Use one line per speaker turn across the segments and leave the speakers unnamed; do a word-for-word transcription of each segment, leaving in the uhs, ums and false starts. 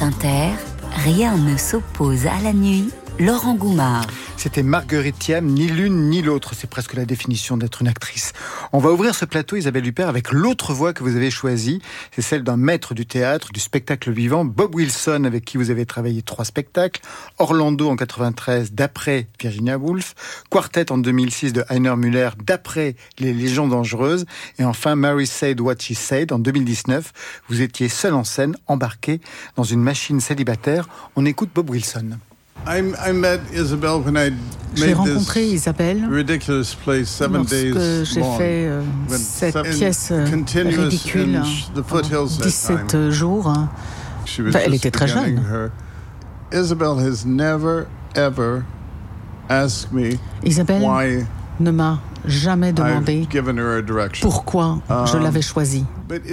Inter, rien ne s'oppose à la nuit. Laurent Goumard.
C'était Marguerite Thiam, ni l'une ni l'autre. C'est presque la définition d'être une actrice. On va ouvrir ce plateau, Isabelle Huppert, avec l'autre voix que vous avez choisie. C'est celle d'un maître du théâtre, du spectacle vivant, Bob Wilson, avec qui vous avez travaillé trois spectacles. Orlando en quatre-vingt-treize, d'après Virginia Woolf. Quartet en deux mille six de Heiner Müller, d'après Les Légions dangereuses. Et enfin, Mary Said What She Said en deux mille dix-neuf. Vous étiez seul en scène, embarqué dans une machine célibataire. On écoute Bob Wilson.
J'ai rencontré Isabelle lorsque j'ai fait euh, cette pièce euh, ridicule pendant dix-sept jours. Enfin, elle était très jeune. Isabelle ne m'a jamais demandé pourquoi je l'avais choisie.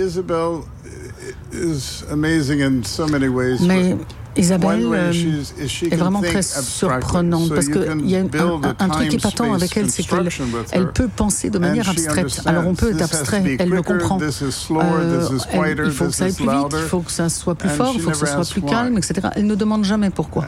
Mais Isabelle euh, est vraiment très surprenante parce qu'il y a un, un, un truc épatant avec elle, c'est qu'elle elle peut penser de manière abstraite. Alors on peut être abstrait, elle le comprend. Euh, elle, il faut que ça aille plus vite, il faut que ça soit plus fort, il faut que ça soit plus calme, et cetera. Elle ne demande jamais pourquoi.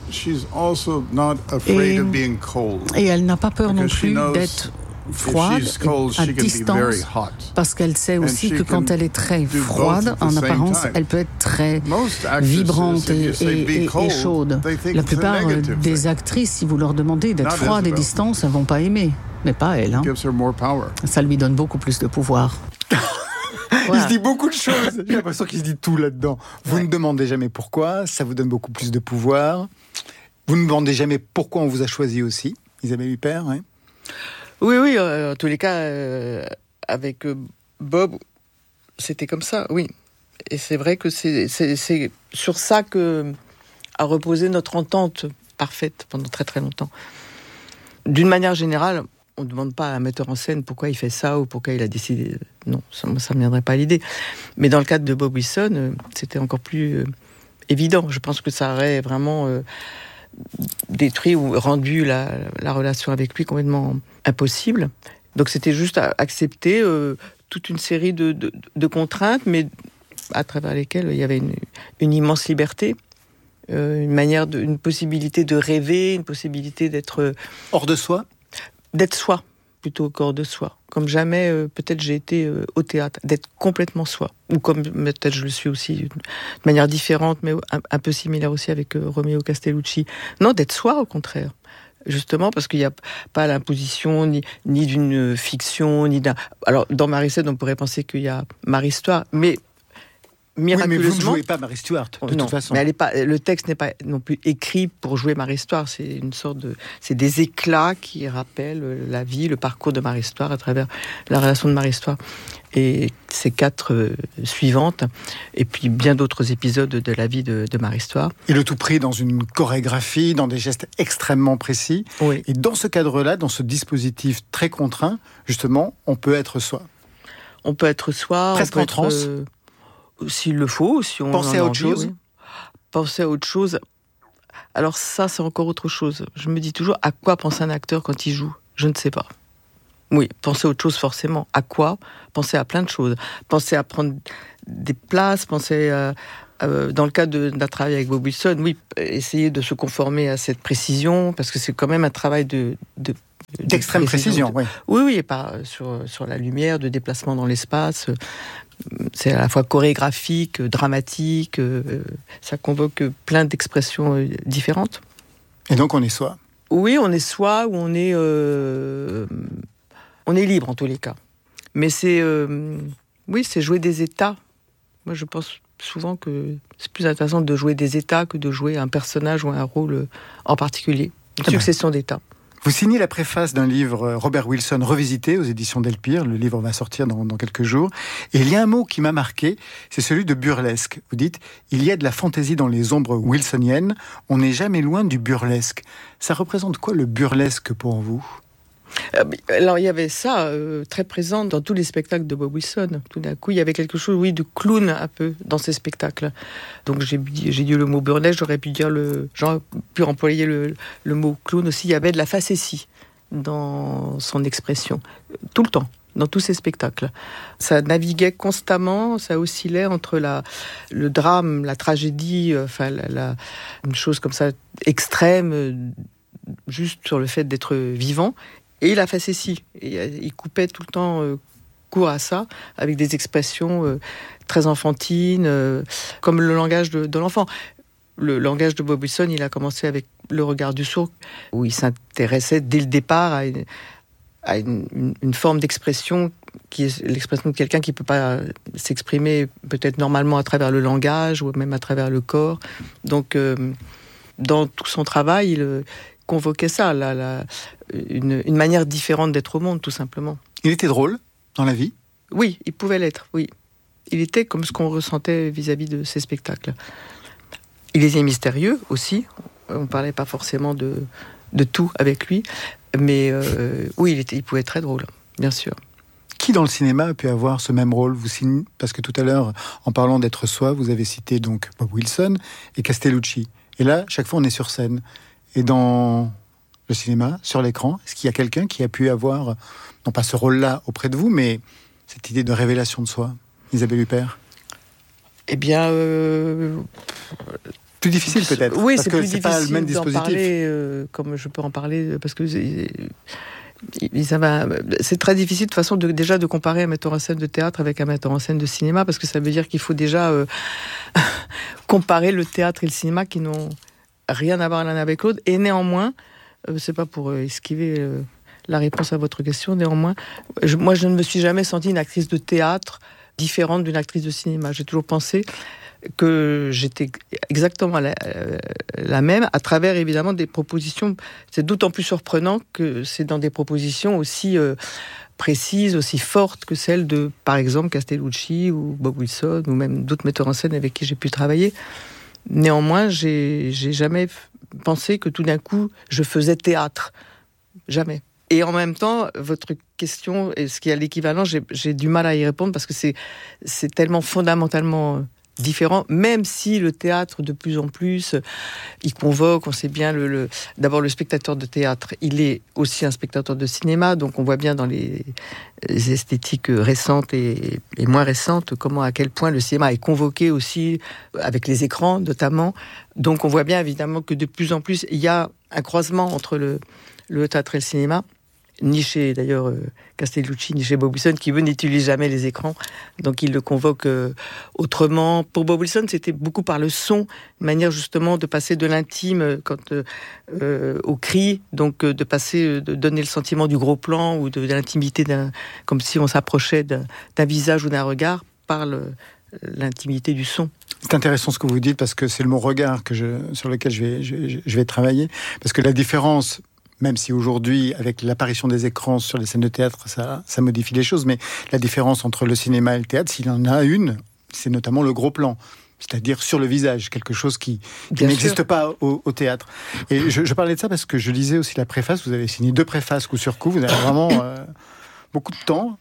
Et, et elle n'a pas peur non plus d'être froide, à distance, parce qu'elle sait aussi que quand elle est très froide, en apparence, elle peut être très vibrante et, et, et, et chaude. La plupart des actrices, si vous leur demandez d'être froide et distante, elles ne vont pas aimer, mais pas elle. Hein. Ça lui donne beaucoup plus de pouvoir.
Voilà. Il se dit beaucoup de choses. J'ai l'impression qu'il se dit tout là-dedans. Vous ouais. ne demandez jamais pourquoi, ça vous donne beaucoup plus de pouvoir. Vous ne demandez jamais pourquoi on vous a choisi aussi, Isabelle Huppert, hein.
Oui, oui, euh, en tous les cas, euh, avec euh, Bob, c'était comme ça, oui. Et c'est vrai que c'est, c'est, c'est sur ça que a reposé notre entente parfaite pendant très très longtemps. D'une manière générale, on ne demande pas à un metteur en scène pourquoi il fait ça ou pourquoi il a décidé. Non, ça ne me viendrait pas à l'idée. Mais dans le cadre de Bob Wilson, euh, c'était encore plus euh, évident. Je pense que ça aurait vraiment... Euh, détruit ou rendu la, la relation avec lui complètement impossible. Donc c'était juste à accepter euh, toute une série de, de, de contraintes, mais à travers lesquelles il y avait une, une immense liberté, euh, une manière, de, une possibilité de rêver, une possibilité d'être... Euh,
hors de soi ?
D'être soi, plutôt qu'hors de soi. Comme jamais, euh, peut-être j'ai été euh, au théâtre, d'être complètement soi. Ou comme peut-être je le suis aussi, de manière différente, mais un, un peu similaire aussi avec euh, Romeo Castellucci. Non, d'être soi, au contraire. Justement, parce qu'il n'y a pas l'imposition, ni, ni d'une fiction, ni d'un... Alors, dans Mary Said, on pourrait penser qu'il y a Marie-Histoire, mais... miraculeusement.
Oui, mais vous ne jouez pas Mary Stuart, de
non,
toute façon.
Mais elle est pas, le texte n'est pas non plus écrit pour jouer Mary Stuart. C'est une sorte de, c'est des éclats qui rappellent la vie, le parcours de Mary Stuart à travers la relation de Mary Stuart et ces quatre euh, suivantes, et puis bien d'autres épisodes de la vie de, de Mary Stuart.
Et le tout pris dans une chorégraphie, dans des gestes extrêmement précis.
Oui.
Et dans ce cadre-là, dans ce dispositif très contraint, justement, on peut être soi.
On peut être soi.
Presque
on peut
en transe.
Être, euh, S'il le faut, si on
Penser
en a
à autre
envie,
chose.
Oui. Penser à autre chose. Alors ça, c'est encore autre chose. Je me dis toujours, à quoi pense un acteur quand il joue ? Je ne sais pas. Oui, penser à autre chose forcément. À quoi ? Penser à plein de choses. Penser à prendre des places, penser à... Euh, dans le cadre de, d'un travail avec Bob Wilson, oui, essayer de se conformer à cette précision, parce que c'est quand même un travail de... de
D'extrême de précision,
de,
oui.
Oui, oui, et pas sur, sur la lumière, de déplacement dans l'espace. C'est à la fois chorégraphique, dramatique, euh, ça convoque plein d'expressions différentes.
Et donc on est soi.
Oui, on est soi, ou on est... Euh, on est libre, en tous les cas. Mais c'est... Euh, oui, c'est jouer des états. Moi, je pense souvent que c'est plus intéressant de jouer des états que de jouer un personnage ou un rôle en particulier. Une ah succession ben. d'états.
Vous signez la préface d'un livre Robert Wilson revisité aux éditions Delpire. Le livre va sortir dans, dans quelques jours. Et il y a un mot qui m'a marqué, c'est celui de burlesque. Vous dites, il y a de la fantaisie dans les ombres wilsoniennes. On n'est jamais loin du burlesque. Ça représente quoi le burlesque pour vous ?
Alors il y avait ça euh, très présent dans tous les spectacles de Bob Wilson. Tout d'un coup, il y avait quelque chose, oui, de clown un peu dans ces spectacles. Donc j'ai, j'ai dit le mot burlesque, j'aurais pu dire le, j'aurais pu employer le, le mot clown aussi. Il y avait de la facétie dans son expression, tout le temps. dans tous ses spectacles. Ça naviguait constamment, ça oscillait entre la, le drame, la tragédie, enfin la, la, une chose comme ça extrême, juste sur le fait d'être vivant, et la facétie. Et il coupait tout le temps euh, court à ça, avec des expressions euh, très enfantines, euh, comme le langage de, de l'enfant. Le langage de Bob Wilson, il a commencé avec Le regard du sourd, où il s'intéressait dès le départ à une, à une, une, une forme d'expression qui est l'expression de quelqu'un qui ne peut pas s'exprimer peut-être normalement à travers le langage ou même à travers le corps. Donc, euh, dans tout son travail, il euh, convoquait ça, la, la, une, une manière différente d'être au monde, tout simplement.
Il était drôle dans la vie ?
Oui, il pouvait l'être, oui. Il était comme ce qu'on ressentait vis-à-vis de ses spectacles. Il était mystérieux aussi. On ne parlait pas forcément de, de tout avec lui. Mais euh, oui, il, était, il pouvait être très drôle, bien sûr.
Qui dans le cinéma a pu avoir ce même rôle ? Vous signez, parce que tout à l'heure, en parlant d'être soi, vous avez cité donc Bob Wilson et Castellucci. Et là, chaque fois, on est sur scène. Et dans le cinéma, sur l'écran, est-ce qu'il y a quelqu'un qui a pu avoir, non pas ce rôle-là auprès de vous, mais cette idée de révélation de soi ? Isabelle Huppert ?
Eh bien... Euh...
Plus difficile peut-être.
Oui,
parce
c'est
que
plus
c'est
difficile
pas le même
d'en
dispositif.
parler, euh, comme je peux en parler, parce que ils, ils avaient, c'est très difficile de toute façon de, déjà de comparer un metteur en scène de théâtre avec un metteur en scène de cinéma, parce que ça veut dire qu'il faut déjà euh, comparer le théâtre et le cinéma qui n'ont rien à voir l'un avec l'autre. Et néanmoins, euh, c'est pas pour euh, esquiver euh, la réponse à votre question, néanmoins, je, moi je ne me suis jamais sentie une actrice de théâtre différente d'une actrice de cinéma. J'ai toujours pensé que j'étais exactement la, euh, la même, à travers évidemment des propositions. C'est d'autant plus surprenant que c'est dans des propositions aussi euh, précises, aussi fortes que celles de, par exemple, Castellucci ou Bob Wilson, ou même d'autres metteurs en scène avec qui j'ai pu travailler. Néanmoins, j'ai, j'ai jamais pensé que tout d'un coup, je faisais théâtre. Jamais. Et en même temps, votre question, est-ce qu'il y a l'équivalent ? j'ai, j'ai du mal à y répondre parce que c'est, c'est tellement fondamentalement différent, même si le théâtre, de plus en plus, il convoque, on sait bien, le, le, d'abord le spectateur de théâtre, il est aussi un spectateur de cinéma, donc on voit bien dans les, les esthétiques récentes et, et moins récentes, comment, à quel point le cinéma est convoqué aussi, avec les écrans notamment. Donc on voit bien évidemment que de plus en plus, il y a un croisement entre le, le théâtre et le cinéma. Ni chez, d'ailleurs, euh, Castellucci, ni chez Bob Wilson, qui, eux, n'utilisent jamais les écrans. Donc, ils le convoquent euh, autrement. Pour Bob Wilson, c'était beaucoup par le son, une manière, justement, de passer de l'intime euh, quand, euh, euh, au cri, donc euh, de passer, euh, de donner le sentiment du gros plan ou de, de l'intimité, d'un, comme si on s'approchait d'un, d'un visage ou d'un regard, par le, l'intimité du son.
C'est intéressant ce que vous dites, parce que c'est le mot regard que je, sur lequel je vais, je, je vais travailler. Parce que la différence... Même si aujourd'hui, avec l'apparition des écrans sur les scènes de théâtre, ça, ça modifie les choses, mais la différence entre le cinéma et le théâtre, s'il y en a une, c'est notamment le gros plan, c'est-à-dire sur le visage, quelque chose qui, qui n'existe pas au, au théâtre. Et je, je parlais de ça parce que je lisais aussi la préface, vous avez signé deux préfaces coup sur coup, vous avez vraiment euh, beaucoup de temps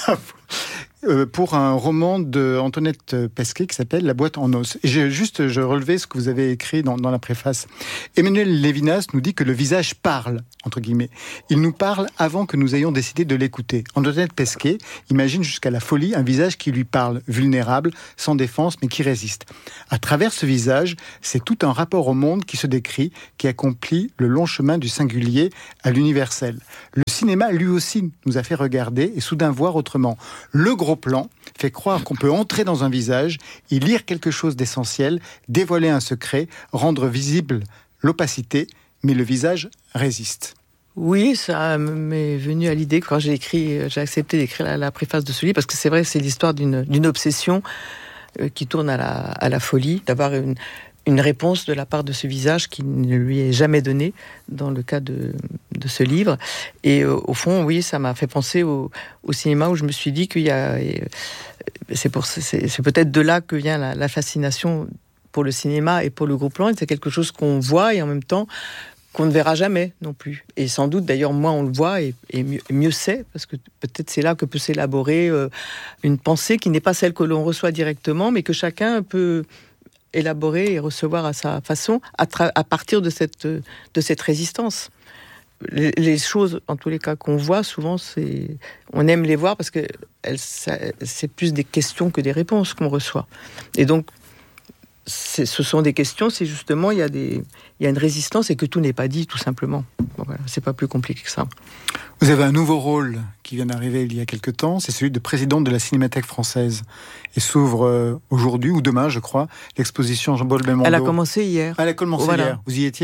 pour un roman de Antoinette Pesquet qui s'appelle La boîte en os. Et j'ai juste, je relevais ce que vous avez écrit dans, dans la préface. Emmanuel Lévinas nous dit que le visage parle, entre guillemets. Il nous parle avant que nous ayons décidé de l'écouter. Antoinette Pesquet imagine jusqu'à la folie un visage qui lui parle, vulnérable, sans défense, mais qui résiste. À travers ce visage, c'est tout un rapport au monde qui se décrit, qui accomplit le long chemin du singulier à l'universel. Le cinéma, lui aussi, nous a fait regarder et soudain voir autrement. Le gros plan fait croire qu'on peut entrer dans un visage, y lire quelque chose d'essentiel, dévoiler un secret, rendre visible l'opacité, mais le visage résiste.
Oui, ça m'est venu à l'idée quand j'ai écrit, j'ai accepté d'écrire la, la préface de ce livre, parce que c'est vrai que c'est l'histoire d'une, d'une obsession euh, qui tourne à la, à la folie, d'avoir une, une réponse de la part de ce visage qui ne lui est jamais donnée dans le cas de, de ce livre. Et euh, au fond, oui, ça m'a fait penser au, au cinéma, où je me suis dit qu'il y a... C'est, pour, c'est, c'est peut-être de là que vient la, la fascination pour le cinéma et pour le gros plan. C'est quelque chose qu'on voit et en même temps qu'on ne verra jamais non plus. Et sans doute, d'ailleurs, moins on le voit et, et mieux, mieux c'est, parce que peut-être c'est là que peut s'élaborer euh, une pensée qui n'est pas celle que l'on reçoit directement, mais que chacun peut élaborer et recevoir à sa façon, à, tra- à partir de cette, de cette résistance. les, les choses, en tous les cas, qu'on voit, souvent, c'est, on aime les voir parce que elles, ça, c'est plus des questions que des réponses qu'on reçoit. Et donc, c'est, ce sont des questions, c'est justement, il y a des, il y a une résistance et que tout n'est pas dit, tout simplement. Bon, voilà, c'est pas plus compliqué que ça.
Vous avez un nouveau rôle qui vient d'arriver il y a quelque temps, c'est celui de présidente de la Cinémathèque française. Et s'ouvre euh, aujourd'hui, ou demain, je crois, l'exposition Jean-Paul Belmondo.
Elle a commencé hier.
Elle a commencé voilà. hier. Vous y étiez ?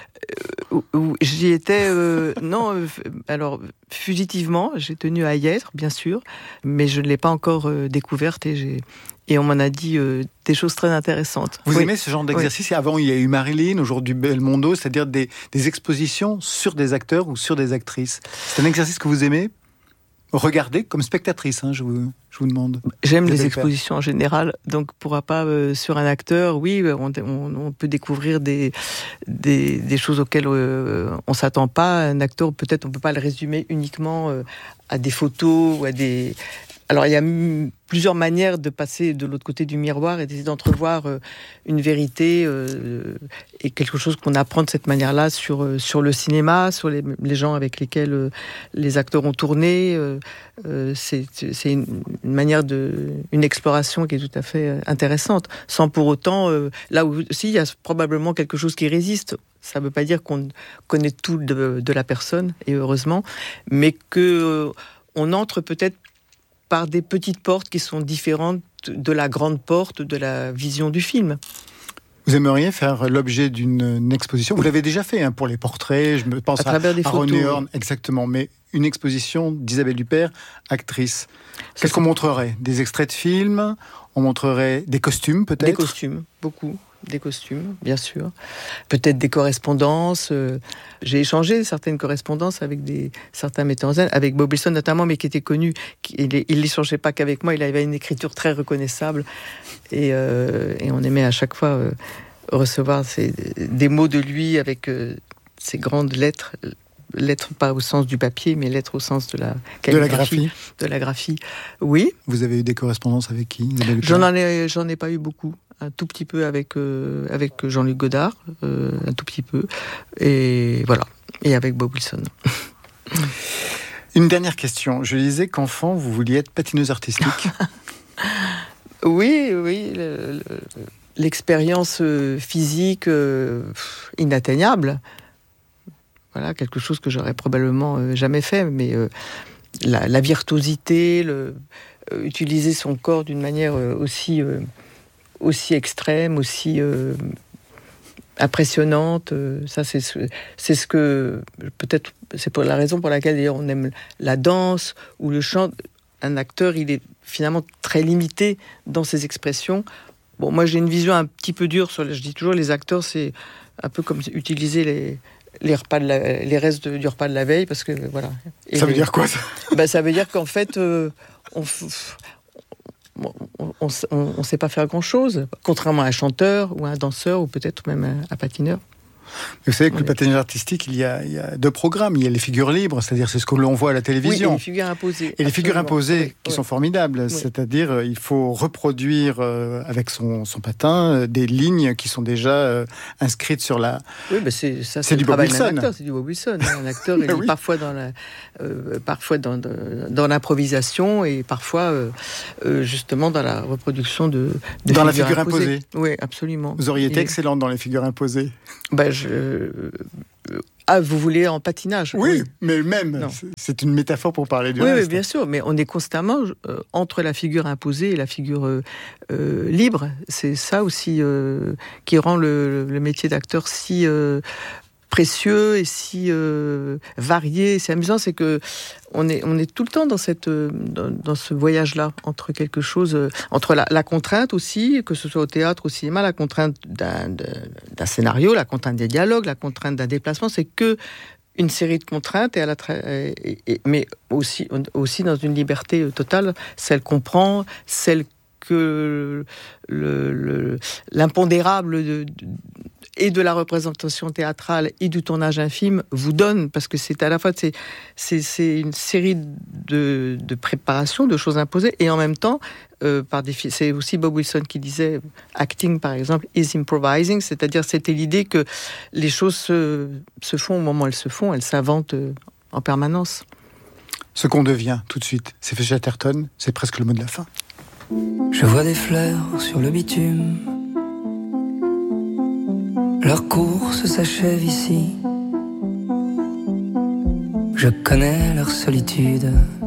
euh, J'y étais, euh, non, euh, alors, fugitivement, j'ai tenu à y être, bien sûr, mais je ne l'ai pas encore euh, découverte et j'ai... Et on m'en a dit euh, des choses très intéressantes.
Vous
oui.
aimez ce genre d'exercice ? Oui. Avant, il y a eu Marilyn, aujourd'hui Belmondo, c'est-à-dire des, des expositions sur des acteurs ou sur des actrices. C'est un exercice que vous aimez ? Regardez comme spectatrice, hein, je, vous, je vous demande.
J'aime les expositions en général, donc pourra pas euh, sur un acteur, oui, on, on, on peut découvrir des, des, des choses auxquelles euh, on s'attend pas. Un acteur, peut-être on peut pas le résumer uniquement euh, à des photos ou à des... Alors, il y a m- plusieurs manières de passer de l'autre côté du miroir et d'essayer d'entrevoir euh, une vérité euh, et quelque chose qu'on apprend de cette manière-là sur, euh, sur le cinéma, sur les, les gens avec lesquels euh, les acteurs ont tourné. Euh, euh, c'est, c'est une, une manière de... une exploration qui est tout à fait intéressante, sans pour autant... Euh, là où, si, il y a probablement quelque chose qui résiste. Ça ne veut pas dire qu'on connaît tout de, de la personne, et heureusement, mais qu'on euh, entre peut-être par des petites portes qui sont différentes de la grande porte de la vision du film.
Vous aimeriez faire l'objet d'une exposition ? Vous l'avez déjà fait hein, pour les portraits, je me pense à,
travers
à,
des
à
photos,
René Horn, exactement, mais une exposition d'Isabelle Huppert, actrice. Qu'est-ce
Ça,
qu'on montrerait ? Des extraits de films ? On montrerait des costumes peut-être ?
Des costumes, beaucoup. Des costumes, bien sûr. Peut-être des correspondances. Euh, j'ai échangé certaines correspondances avec des, certains metteurs en scène, avec Bob Wilson notamment, mais qui était connu. Qui, il n'échangeait pas qu'avec moi, il avait une écriture très reconnaissable. Et, euh, et on aimait à chaque fois euh, recevoir ces, des mots de lui avec euh, ces grandes lettres. Lettres pas au sens du papier, mais lettres au sens de la
de la graphie.
De la graphie, oui.
Vous avez eu des correspondances avec qui ?
J'en en ai, j'en ai pas eu beaucoup. Un tout petit peu avec euh, avec Jean-Luc Godard, euh, un tout petit peu, et voilà, et avec Bob Wilson.
Une dernière question. Je disais qu'enfant, vous vouliez être patineuse artistique.
Oui, oui. Le, le, l'expérience physique euh, inatteignable. Voilà, quelque chose que j'aurais probablement euh, jamais fait, mais euh, la, la virtuosité, le, euh, utiliser son corps d'une manière euh, aussi, euh, aussi extrême, aussi euh, impressionnante, euh, ça c'est ce, c'est ce que, peut-être, c'est pour la raison pour laquelle d'ailleurs on aime la danse ou le chant. Un acteur, il est finalement très limité dans ses expressions. Bon, moi j'ai une vision un petit peu dure sur, je dis toujours, les acteurs, c'est un peu comme utiliser les... Les, repas de la, les restes de, du repas de la veille, parce que voilà. Et
ça veut
les,
dire quoi ça ?
Ben, ça veut dire qu'en fait, euh, on on, on, on, on sait pas faire grand-chose, contrairement à un chanteur ou à un danseur ou peut-être même un, un patineur.
Vous savez que ouais. Le patinage artistique, il y, a, il y a deux programmes. Il y a les figures libres, c'est-à-dire c'est ce que l'on voit à la télévision.
Oui, et les figures imposées.
Et
absolument.
les figures imposées
oui,
qui
oui.
sont formidables. Oui. C'est-à-dire il faut reproduire euh, avec son, son patin euh, des lignes qui sont déjà euh, inscrites sur la...
Oui, ben c'est, ça, c'est,
c'est
le
du
travail
Bob
d'un
Wilson.
acteur, c'est du Bob Wilson. Hein. Un acteur, il est oui. parfois, dans, la, euh, parfois dans, de, dans l'improvisation et parfois euh, euh, justement dans la reproduction de, de
dans
figures
la figure imposée.
imposée. Oui, absolument.
Vous auriez été
et...
excellente dans les figures imposées.
Ben, je... Ah, vous voulez en patinage ?
Oui, oui. mais même, non. C'est une métaphore pour parler du
oui,
reste.
Oui, bien sûr, mais on est constamment euh, entre la figure imposée et la figure euh, euh, libre. C'est ça aussi euh, qui rend le, le métier d'acteur si euh, précieux et si euh, varié. C'est amusant, c'est que on est, on est tout le temps dans, cette, dans, dans ce voyage-là, entre quelque chose, euh, entre la, la contrainte aussi, que ce soit au théâtre, au cinéma, la contrainte d'un, d'un scénario, la contrainte des dialogues, la contrainte d'un déplacement, c'est que une série de contraintes, et à la tra- et, et, mais aussi, aussi dans une liberté totale, celle qu'on prend, celle que le, le, l'impondérable de, de et de la représentation théâtrale et du tournage d'un film vous donne, parce que c'est à la fois c'est, c'est, c'est une série de, de préparations, de choses imposées, et en même temps euh, par défi... c'est aussi Bob Wilson qui disait acting par exemple is improvising, c'est-à-dire c'était l'idée que les choses se, se font au moment où elles se font, elles s'inventent euh, en permanence.
Ce qu'on devient tout de suite, c'est fait Chatterton, c'est presque le mot de la fin.
Je vois des fleurs sur le bitume, leur course s'achève ici. Je connais leur solitude.